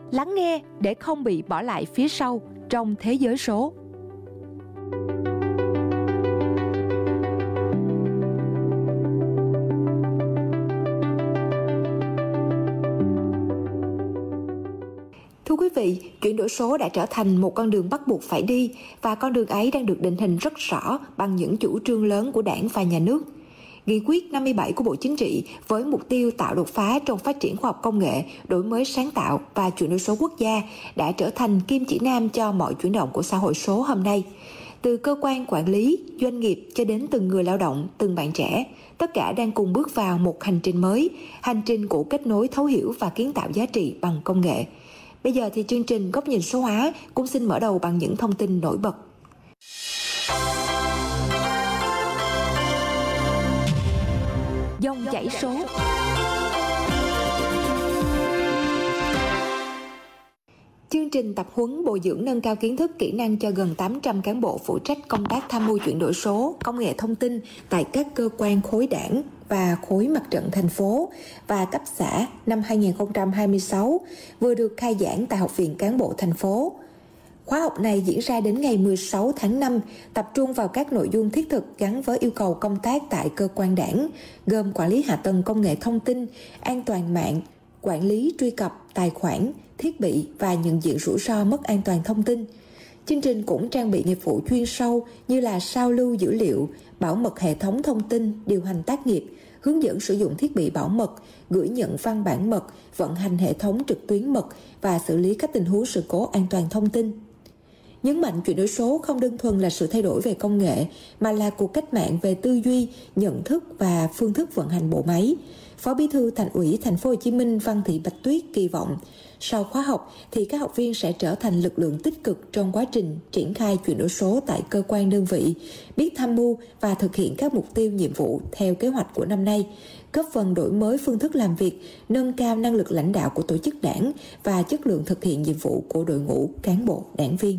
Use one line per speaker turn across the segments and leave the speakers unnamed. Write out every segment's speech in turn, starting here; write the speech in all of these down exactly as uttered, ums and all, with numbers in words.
lắng nghe để không bị bỏ lại phía sau trong thế giới số. Thưa quý vị, chuyển đổi số đã trở thành một con đường bắt buộc phải đi, và con đường ấy đang được định hình rất rõ bằng những chủ trương lớn của Đảng và Nhà nước. Nghị quyết năm mươi bảy của Bộ Chính trị với mục tiêu tạo đột phá trong phát triển khoa học công nghệ, đổi mới sáng tạo và chuyển đổi số quốc gia đã trở thành kim chỉ nam cho mọi chuyển động của xã hội số hôm nay. Từ cơ quan quản lý, doanh nghiệp cho đến từng người lao động, từng bạn trẻ, tất cả đang cùng bước vào một hành trình mới, hành trình của kết nối thấu hiểu và kiến tạo giá trị bằng công nghệ. Bây giờ thì chương trình Góc nhìn số hóa cũng xin mở đầu bằng những thông tin nổi bật. Dòng chảy số. Chương trình tập huấn bồi dưỡng nâng cao kiến thức kỹ năng cho gần tám trăm cán bộ phụ trách công tác tham mưu chuyển đổi số, công nghệ thông tin tại các cơ quan khối đảng và khối mặt trận thành phố và cấp xã năm hai không hai sáu vừa được khai giảng tại Học viện Cán bộ thành phố. Khóa học này diễn ra đến ngày mười sáu tháng năm, tập trung vào các nội dung thiết thực gắn với yêu cầu công tác tại cơ quan đảng, gồm quản lý hạ tầng công nghệ thông tin, an toàn mạng, quản lý truy cập, tài khoản, thiết bị và nhận diện rủi ro mất an toàn thông tin. Chương trình cũng trang bị nghiệp vụ chuyên sâu như là sao lưu dữ liệu, bảo mật hệ thống thông tin, điều hành tác nghiệp, hướng dẫn sử dụng thiết bị bảo mật, gửi nhận văn bản mật, vận hành hệ thống trực tuyến mật và xử lý các tình huống sự cố an toàn thông tin. Nhấn mạnh chuyển đổi số không đơn thuần là sự thay đổi về công nghệ, mà là cuộc cách mạng về tư duy, nhận thức và phương thức vận hành bộ máy. Phó Bí thư Thành ủy Thành phố Hồ Chí Minh Văn Thị Bạch Tuyết kỳ vọng, sau khóa học thì các học viên sẽ trở thành lực lượng tích cực trong quá trình triển khai chuyển đổi số tại cơ quan đơn vị, biết tham mưu và thực hiện các mục tiêu nhiệm vụ theo kế hoạch của năm nay, góp phần đổi mới phương thức làm việc, nâng cao năng lực lãnh đạo của tổ chức đảng và chất lượng thực hiện nhiệm vụ của đội ngũ cán bộ đảng viên.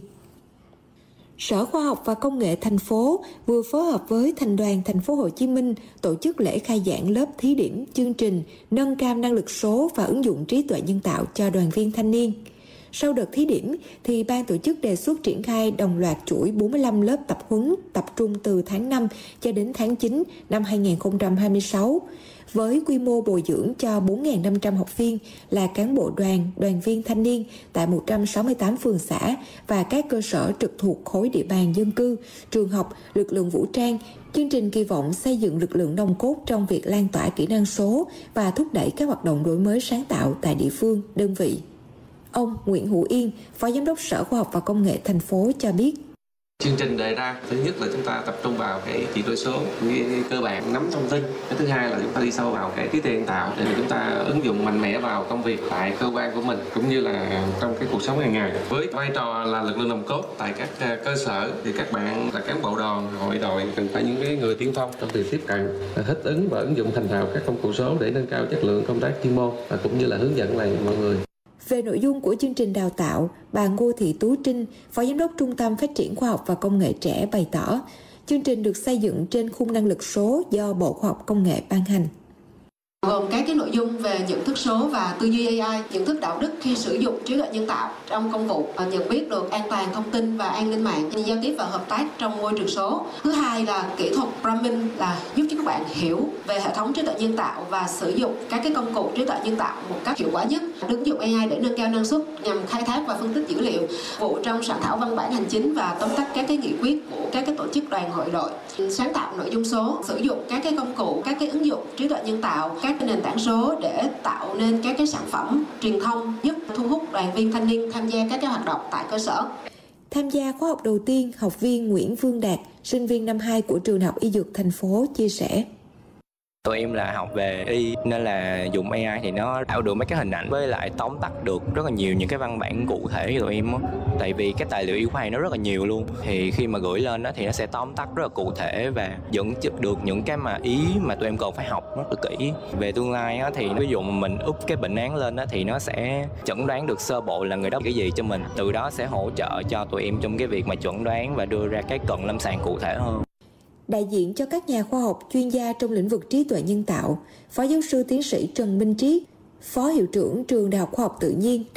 Sở Khoa học và Công nghệ thành phố vừa phối hợp với Thành đoàn Thành phố Hồ Chí Minh tổ chức lễ khai giảng lớp thí điểm chương trình nâng cao năng lực số và ứng dụng trí tuệ nhân tạo cho đoàn viên thanh niên. Sau đợt thí điểm thì ban tổ chức đề xuất triển khai đồng loạt chuỗi bốn mươi lăm lớp tập huấn tập trung từ tháng năm cho đến tháng chín năm hai không hai sáu. Với quy mô bồi dưỡng cho bốn nghìn năm trăm học viên là cán bộ đoàn, đoàn viên thanh niên tại một trăm sáu mươi tám phường xã và các cơ sở trực thuộc khối địa bàn dân cư, trường học, lực lượng vũ trang, chương trình kỳ vọng xây dựng lực lượng nòng cốt trong việc lan tỏa kỹ năng số và thúc đẩy các hoạt động đổi mới sáng tạo tại địa phương, đơn vị. Ông Nguyễn Hữu Yên, Phó Giám đốc Sở Khoa học và Công nghệ thành phố cho biết.
Chương trình đề ra, thứ nhất là chúng ta tập trung vào cái chuyển đổi số, cái cơ bản nắm thông tin. Cái thứ hai là chúng ta đi sâu vào cái trí tuệ nhân tạo để mà chúng ta ứng dụng mạnh mẽ vào công việc tại cơ quan của mình cũng như là trong cái cuộc sống hàng ngày. Với vai trò là lực lượng nòng cốt tại các cơ sở thì các bạn là cán bộ đoàn, hội đội cần phải những cái người tiên phong trong việc tiếp cận, thích ứng và ứng dụng thành thạo các công cụ số để nâng cao chất lượng công tác chuyên môn và cũng như là hướng dẫn lại mọi người.
Về nội dung của chương trình đào tạo, bà Ngô Thị Tú Trinh, Phó Giám đốc Trung tâm Phát triển Khoa học và Công nghệ trẻ bày tỏ, chương trình được xây dựng trên khung năng lực số do Bộ Khoa học Công nghệ ban hành.
Gồm các cái nội dung về nhận thức số và tư duy a i, nhận thức đạo đức khi sử dụng trí tuệ nhân tạo trong công vụ, nhận biết được an toàn thông tin và an ninh mạng, giao tiếp và hợp tác trong môi trường số. Thứ hai là kỹ thuật programming, là giúp cho các bạn hiểu về hệ thống trí tuệ nhân tạo và sử dụng các cái công cụ trí tuệ nhân tạo một cách hiệu quả nhất. Ứng dụng a i để nâng cao năng suất nhằm khai thác và phân tích dữ liệu, vụ trong soạn thảo văn bản hành chính và tóm tắt các cái nghị quyết của các cái tổ chức đoàn hội đội, sáng tạo nội dung số, sử dụng các cái công cụ, các cái ứng dụng trí tuệ nhân tạo, các cái nền tảng số để tạo nên các cái sản phẩm truyền thông giúp thu hút đoàn viên thanh niên tham gia các cái hoạt động tại cơ sở.
Tham gia khóa học đầu tiên, học viên Nguyễn Vương Đạt, sinh viên năm hai của trường Đại học Y Dược thành phố chia sẻ.
Tụi em là học về y nên là dùng a i thì nó tạo được mấy cái hình ảnh với lại tóm tắt được rất là nhiều những cái văn bản cụ thể cho tụi em á. Tại vì cái tài liệu y khoa nó rất là nhiều luôn. Thì khi mà gửi lên đó thì nó sẽ tóm tắt rất là cụ thể và dẫn được những cái mà ý mà tụi em cần phải học rất là kỹ. Về tương lai á, thì ví dụ mà mình up cái bệnh án lên đó, thì nó sẽ chẩn đoán được sơ bộ là người đó cái gì cho mình. Từ đó sẽ hỗ trợ cho tụi em trong cái việc mà chẩn đoán và đưa ra cái cận lâm sàng cụ thể hơn.
Đại diện cho các nhà khoa học chuyên gia trong lĩnh vực trí tuệ nhân tạo, Phó giáo sư tiến sĩ Trần Minh Triết, Phó hiệu trưởng trường Đại học Khoa học Tự nhiên